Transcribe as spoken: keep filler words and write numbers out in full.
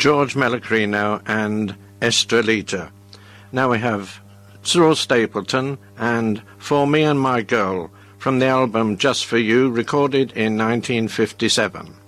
George Melocrino and Estrelita. Now we have Cyril Stapleton and For Me and My Girl from the album Just For You, recorded in nineteen fifty-seven.